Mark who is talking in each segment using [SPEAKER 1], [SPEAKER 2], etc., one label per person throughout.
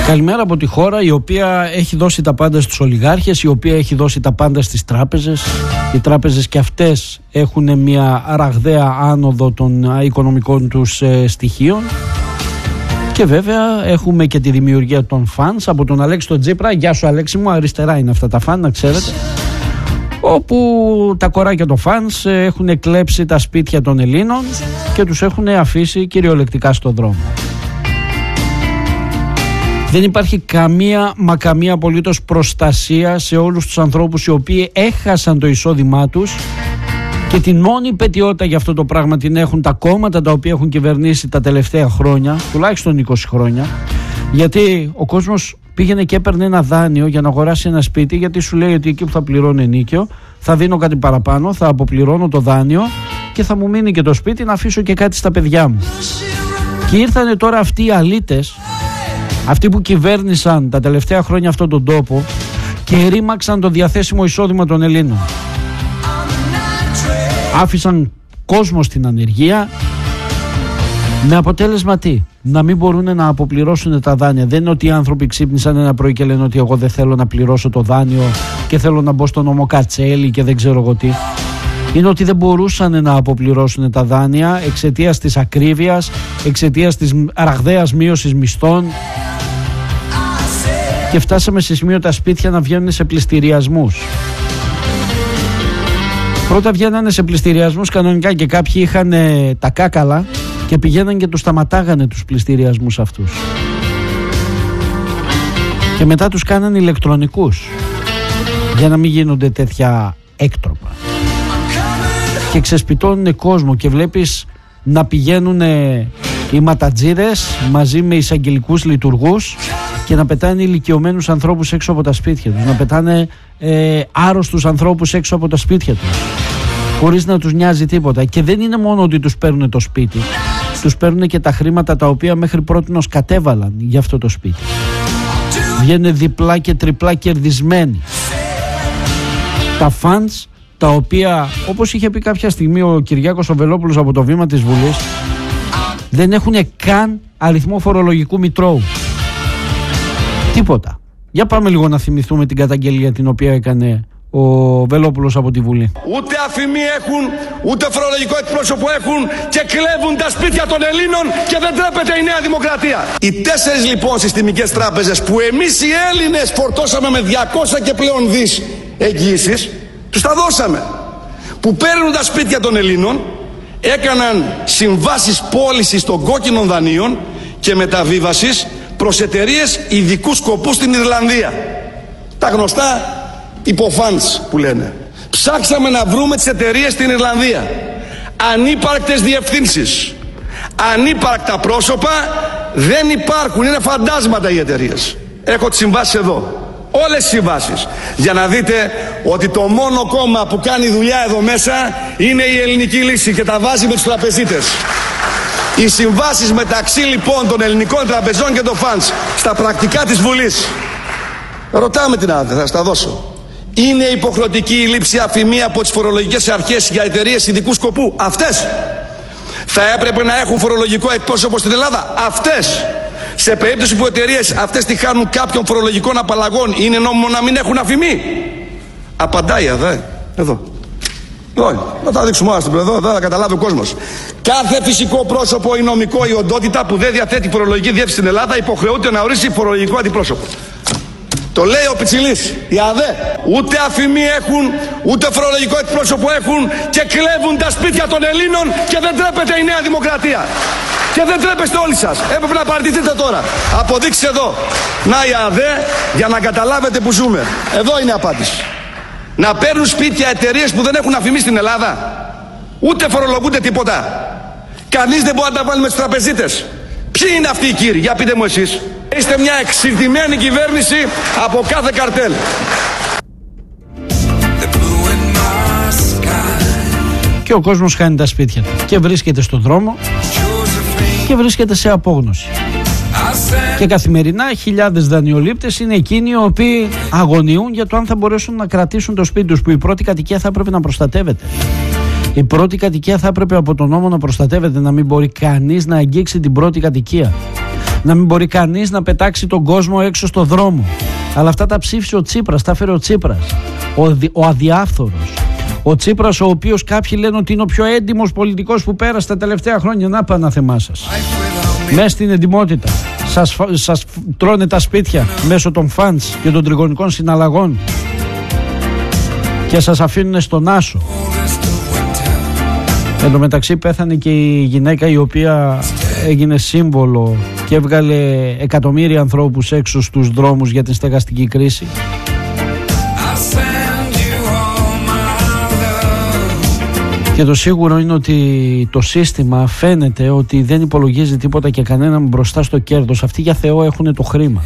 [SPEAKER 1] Καλημέρα από τη χώρα η οποία έχει δώσει τα πάντα στους ολιγάρχες, η οποία έχει δώσει τα πάντα στις τράπεζες. Οι τράπεζες και αυτές έχουν μια ραγδαία άνοδο των οικονομικών τους στοιχείων. Και βέβαια έχουμε και τη δημιουργία των φανς από τον Αλέξη τον Τσίπρα. Γεια σου Αλέξη μου, αριστερά είναι αυτά τα φαν, να ξέρετε. Όπου τα κοράκια των φανς έχουν κλέψει τα σπίτια των Ελλήνων και τους έχουν αφήσει κυριολεκτικά στον δρόμο. Δεν υπάρχει καμία απολύτως προστασία σε όλους τους ανθρώπους οι οποίοι έχασαν το εισόδημά τους και την μόνη πετιότητα για αυτό το πράγμα την έχουν τα κόμματα τα οποία έχουν κυβερνήσει τα τελευταία χρόνια, τουλάχιστον 20 χρόνια, γιατί ο κόσμος πήγαινε και έπαιρνε ένα δάνειο για να αγοράσει ένα σπίτι, γιατί σου λέει ότι εκεί που θα πληρώνω ενίκιο θα δίνω κάτι παραπάνω, θα αποπληρώνω το δάνειο και θα μου μείνει και το σπίτι να αφήσω και κάτι στα παιδιά μου. Και ήρθανε τώρα αυτοί οι αλήτες, αυτοί που κυβέρνησαν τα τελευταία χρόνια αυτόν τον τόπο και ρήμαξαν το διαθέσιμο εισόδημα των Ελλήνων. Άφησαν κόσμο στην ανεργία με αποτέλεσμα τι? Να μην μπορούν να αποπληρώσουν τα δάνεια. Δεν είναι ότι οι άνθρωποι ξύπνησαν ένα πρωί και λένε ότι εγώ δεν θέλω να πληρώσω το δάνειο και θέλω να μπω στο νόμο Κατσέλη και δεν ξέρω εγώ τι. Είναι ότι δεν μπορούσαν να αποπληρώσουν τα δάνεια εξαιτίας της ακρίβειας, εξαιτίας της ραγδαίας μείωσης μισθών και φτάσαμε σε σημείο τα σπίτια να βγαίνουν σε πληστηριασμούς. Πρώτα βγαίνανε σε πληστηριασμούς κανονικά και κάποιοι είχαν τα κάκαλα και πηγαίναν και τους σταματάγανε τους πληστηριασμούς αυτούς. Και μετά τους κάνανε ηλεκτρονικούς για να μην γίνονται τέτοια έκτροπα. Και ξεσπιτώνουν κόσμο και βλέπεις να πηγαίνουν οι ματατζίδες μαζί με εισαγγελικούς λειτουργούς και να πετάνε ηλικιωμένους ανθρώπους έξω από τα σπίτια τους, να πετάνε άρρωστους ανθρώπους έξω από τα σπίτια τους χωρίς να τους νοιάζει τίποτα. Και δεν είναι μόνο ότι τους παίρνουν το σπίτι, τους παίρνουν και τα χρήματα τα οποία μέχρι πρότινος κατέβαλαν για αυτό το σπίτι. Βγαίνουν διπλά και τριπλά κερδισμένοι. Τα φαντς τα οποία, όπως είχε πει κάποια στιγμή ο Κυριάκος ο Βελόπουλος από το βήμα της Βουλής, δεν έχουν καν αριθμό φορολογικού μητρώου. Τίποτα. Για πάμε λίγο να θυμηθούμε την καταγγελία την οποία έκανε ο Βελόπουλος από τη Βουλή.
[SPEAKER 2] Ούτε αφημί έχουν, ούτε φορολογικό εκπρόσωπο έχουν και κλέβουν τα σπίτια των Ελλήνων και δεν τρέπεται η Νέα Δημοκρατία. Οι 4 λοιπόν συστημικές τράπεζες που εμείς οι Έλληνες φορτώσαμε με 200 και πλέον δις εγγύησεις, τους τα δώσαμε. Που παίρνουν τα σπίτια των Ελλήνων, έκαναν συμβάσεις πώλησης των κόκκινων δανείων και μεταβίβασης προς εταιρείες ειδικού σκοπού στην Ιρλανδία. Τα γνωστά υποφάντς που λένε. Ψάξαμε να βρούμε τις εταιρείες στην Ιρλανδία. Ανύπαρκτες διευθύνσεις, ανύπαρκτα πρόσωπα δεν υπάρχουν, είναι φαντάσματα οι εταιρείες. Έχω τις συμβάσεις εδώ, όλες τις συμβάσεις, για να δείτε ότι το μόνο κόμμα που κάνει δουλειά εδώ μέσα είναι η Ελληνική Λύση και τα βάζει με τους τραπεζίτες. Οι συμβάσεις μεταξύ λοιπόν των ελληνικών τραπεζών και των φαντς στα πρακτικά της Βουλής, ρωτάμε την άδεια, θα στα δώσω. Είναι υποχρεωτική η λήψη αφημί από τις φορολογικές αρχές για εταιρείες ειδικού σκοπού? Αυτές. Θα έπρεπε να έχουν φορολογικό εκπρόσωπο στην Ελλάδα? Αυτές. Σε περίπτωση που εταιρείες αυτές τη χάνουν κάποιων φορολογικών απαλλαγών, είναι νόμιμο να μην έχουν αφημί? Απαντάει εδώ. Να τα δείξουμε όλα εδώ, θα καταλάβει ο κόσμος. Κάθε φυσικό πρόσωπο ή νομικό ή οντότητα που δεν διαθέτει φορολογική διεύθυνση στην Ελλάδα υποχρεούται να ορίσει φορολογικό αντιπρόσωπο. Το λέει ο Πιτσιλής. Οι ΑΔΕ ούτε αφημί έχουν, ούτε φορολογικό εκπρόσωπο έχουν και κλέβουν τα σπίτια των Ελλήνων και δεν τρέπεται η Νέα Δημοκρατία. Και δεν τρέπεστε όλοι σας. Έπρεπε να παραιτηθείτε τώρα. Αποδείξτε εδώ. Να η ΑΔΕ για να καταλάβετε που ζούμε. Εδώ είναι η απάντηση. Να παίρνουν σπίτια εταιρείες που δεν έχουν αφημί στην Ελλάδα. Ούτε φορολογούνται τίποτα. Κανείς δεν μπορεί να τα βάλει με τους τραπεζίτες. Ποιοι είναι αυτοί οι κύριοι? Για πείτε μου εσείς. Είστε μια εξυρτημένη κυβέρνηση από κάθε καρτέλ.
[SPEAKER 1] Και ο κόσμος χάνει τα σπίτια του και βρίσκεται στον δρόμο και βρίσκεται σε απόγνωση. Και καθημερινά χιλιάδες δανειολήπτες είναι εκείνοι οι οποίοι αγωνιούν για το αν θα μπορέσουν να κρατήσουν το σπίτι τους, που η πρώτη κατοικία θα έπρεπε να προστατεύεται. Η πρώτη κατοικία θα έπρεπε από τον νόμο να προστατεύεται, να μην μπορεί κανείς να αγγίξει την πρώτη κατοικία. Να μην μπορεί κανείς να πετάξει τον κόσμο έξω στο δρόμο. Αλλά αυτά τα ψήφισε ο Τσίπρας, τα έφερε ο Τσίπρας, ο αδιάφθορος. Ο Τσίπρας, ο οποίος κάποιοι λένε ότι είναι ο πιο έντιμος πολιτικός που πέρασε τα τελευταία χρόνια. Να πάνε αναθεμά σας. Μέσα στην εντιμότητα. Σας τρώνε τα σπίτια μέσω των φαντς και των τριγωνικών συναλλαγών και σας αφήνουν στον άσο. Εν τω μεταξύ πέθανε και η γυναίκα η οποία έγινε σύμβολο και έβγαλε εκατομμύρια ανθρώπους έξω στους δρόμους για την στεγαστική κρίση. Και το σίγουρο είναι ότι το σύστημα φαίνεται ότι δεν υπολογίζει τίποτα και κανέναν μπροστά στο κέρδος. Αυτοί για Θεό έχουν το χρήμα.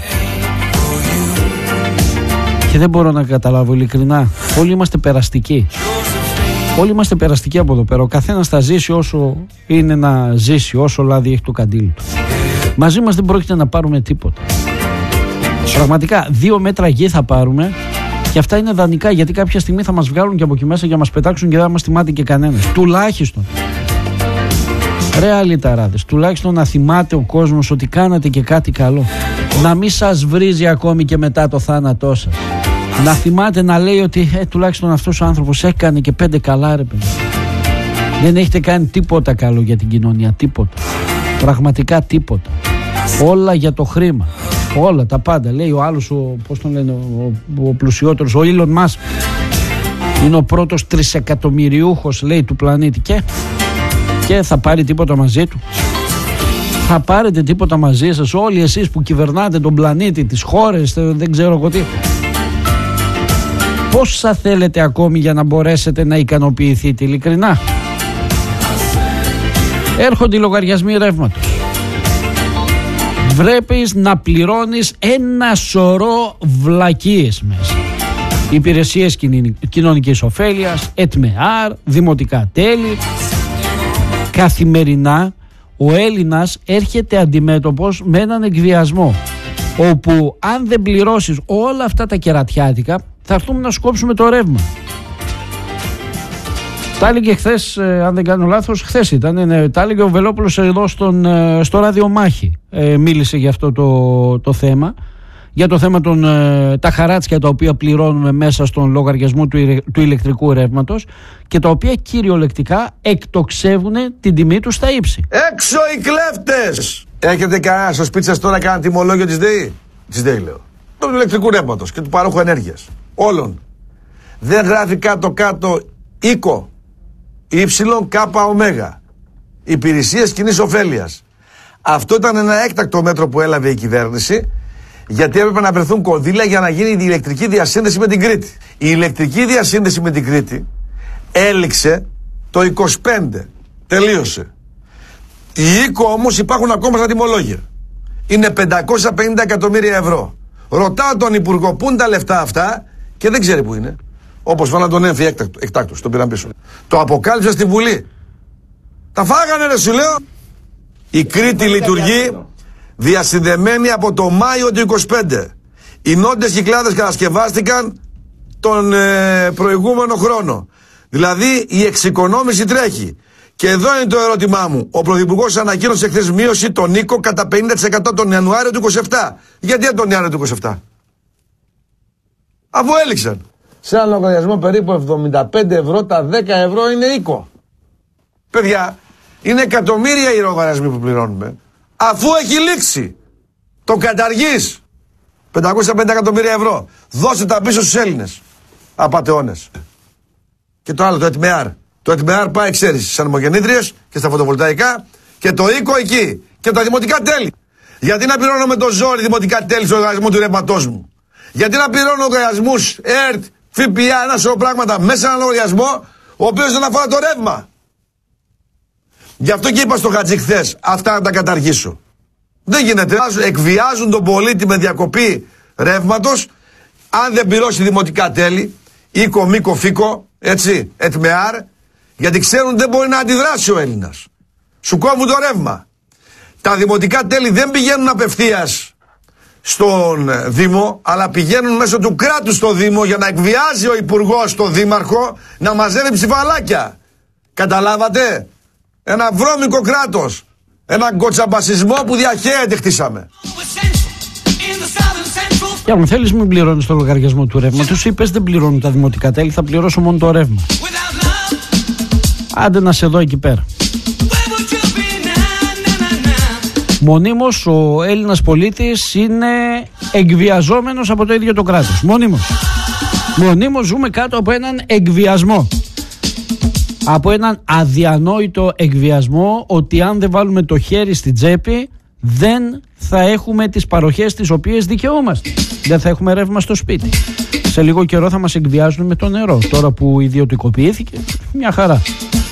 [SPEAKER 1] Και δεν μπορώ να καταλάβω ειλικρινά. Όλοι είμαστε περαστικοί. Όλοι είμαστε περαστικοί από εδώ πέρα. Ο καθένας θα ζήσει όσο είναι να ζήσει, όσο λάδι έχει το καντήλι του. Μαζί μας δεν πρόκειται να πάρουμε τίποτα. Πραγματικά 2 μέτρα γη θα πάρουμε. Και αυτά είναι δανεικά, γιατί κάποια στιγμή θα μας βγάλουν και από εκεί μέσα για να μας πετάξουν και δεν θα μας θυμάται και κανένας. Τουλάχιστον. Ρε αλυταράδες, τουλάχιστον να θυμάται ο κόσμος ότι κάνατε και κάτι καλό. Να μην σας βρίζει ακόμη και μετά το θάνατό σας. Να θυμάται να λέει ότι τουλάχιστον αυτός ο άνθρωπος έκανε και 5 καλά, ρε παιδί. Δεν έχετε κάνει τίποτα καλό για την κοινωνία, τίποτα. Πραγματικά τίποτα. Όλα για το χρήμα. Όλα τα πάντα. Λέει ο άλλος, πώς τον λένε, ο πλουσιότερος, ο Elon Musk. Είναι ο πρώτος τρισεκατομμυριούχος, λέει, του πλανήτη. Και θα πάρει τίποτα μαζί του? Θα πάρετε τίποτα μαζί σας? Όλοι εσείς που κυβερνάτε τον πλανήτη, τις χώρες, δεν ξέρω εγώ τι. Πόσα θέλετε ακόμη για να μπορέσετε να ικανοποιηθείτε, ειλικρινά? Έρχονται οι λογαριασμοί ρεύματος. Βρέπεις να πληρώνεις ένα σωρό βλακίες μέσα. Υπηρεσίες κοινωνικής ωφέλειας, ΕΤΜΕΑΡ, δημοτικά τέλη. Καθημερινά ο Έλληνας έρχεται αντιμέτωπος με έναν εκβιασμό, όπου αν δεν πληρώσεις όλα αυτά τα κερατιάτικα θα έρθουμε να σκόψουμε το ρεύμα. Τα έλεγε χθες, αν δεν κάνω λάθος, χθες ήταν, τα έλεγε ο Βελόπουλος εδώ στο ραδιομάχη. Μίλησε για αυτό το θέμα, για το θέμα τα χαράτσια τα οποία πληρώνουμε μέσα στον λογαριασμό του ηλεκτρικού ρεύματος και τα οποία κυριολεκτικά εκτοξεύουν την τιμή του στα ύψη.
[SPEAKER 2] Έξω οι κλέφτες! Έχετε κανένα στο σπίτι σας τώρα κανένα τιμολόγιο της ΔΕΗ? Της ΔΕΗ λέω. Του ηλεκτρικού ρεύματος και του παρόχου ενέργειας. Όλων. Δεν γράφει κάτω-κάτω οίκο. YKΟ. Υπηρεσίες κοινής ωφέλειας. Αυτό ήταν ένα έκτακτο μέτρο που έλαβε η κυβέρνηση, γιατί έπρεπε να βρεθούν κονδύλια για να γίνει η ηλεκτρική διασύνδεση με την Κρήτη. Η ηλεκτρική διασύνδεση με την Κρήτη έληξε το 25. Τελείωσε. Οι οίκο όμως υπάρχουν ακόμα στα τιμολόγια. Είναι 550 εκατομμύρια ευρώ. Ρωτάω τον Υπουργό πού είναι τα λεφτά αυτά και δεν ξέρει πού είναι. Όπως βάλαν τον έμφυ εκτάκτος, τον πήραν πίσω. Το αποκάλυψε στη Βουλή. Τα φάγανε, ρε, σου λέω. Η Κρήτη λειτουργεί διασυνδεμένη από το Μάιο του 25. Οι νότιες Κυκλάδες κατασκευάστηκαν τον προηγούμενο χρόνο. Δηλαδή η εξοικονόμηση τρέχει. Και εδώ είναι το ερώτημά μου. Ο Πρωθυπουργός ανακοίνωσε χθες μείωση τον οίκο κατά 50% τον Ιανουάριο του 27. Γιατί τον Ιανουάριο του 27? Αφού έληξαν. Σε ένα λογαριασμό περίπου 75 ευρώ, τα 10 ευρώ είναι οίκο. Παιδιά, είναι εκατομμύρια οι λογαριασμοί που πληρώνουμε. Αφού έχει λήξει, το καταργείς. 550 εκατομμύρια ευρώ. Δώσε τα πίσω στους Έλληνες απατεώνες. Και το άλλο, το ΕΤΜΕΑΡ. Το ΕΤΜΕΑΡ πάει, ξέρεις, στις ανεμογεννήτριες και στα φωτοβολταϊκά και το οίκο εκεί. Και τα δημοτικά τέλη. Γιατί να πληρώνω με το ζόρι δημοτικά τέλη στο λογαριασμό του ρεύματός μου? Γιατί να πληρώνω λογαριασμούς ΕΡΤ, ΦΠΑ, ένα σωρό πράγματα μέσα ένα λογαριασμό ο οποίος δεν αφορά το ρεύμα? Γι' αυτό και είπα στο Χατζή χθες, αυτά να τα καταργήσω. Δεν γίνεται. Εκβιάζουν τον πολίτη με διακοπή ρεύματος αν δεν πληρώσει δημοτικά τέλη, οίκο, μήκο, φίκο, έτσι, ΕΤΜΕΑΡ, γιατί ξέρουν δεν μπορεί να αντιδράσει ο Έλληνας. Σου κόβουν το ρεύμα. Τα δημοτικά τέλη δεν πηγαίνουν απευθείας στον Δήμο, αλλά πηγαίνουν μέσω του κράτους στο Δήμο για να εκβιάζει ο Υπουργός τον Δήμαρχο να μαζεύει ψηφαλάκια. Καταλάβατε? Ένα βρώμικο κράτος. Έναν κοτσαμπασισμό που διαχέεται χτίσαμε.
[SPEAKER 1] Και αν θέλεις μην πληρώνεις το λογαριασμό του ρεύματος. Είπες δεν πληρώνω τα δημοτικά τέλη, θα πληρώσω μόνο το ρεύμα. Άντε να σε δω εκεί πέρα. Μονίμως ο Έλληνας πολίτης είναι εκβιαζόμενος από το ίδιο το κράτος. Μονίμως ζούμε κάτω από έναν εκβιασμό. Από έναν αδιανόητο εκβιασμό ότι αν δεν βάλουμε το χέρι στην τσέπη δεν θα έχουμε τις παροχές τις οποίες δικαιούμαστε. Δεν θα έχουμε ρεύμα στο σπίτι. Σε λίγο καιρό θα μας εκβιάζουν με το νερό. Τώρα που ιδιωτικοποιήθηκε, μια χαρά.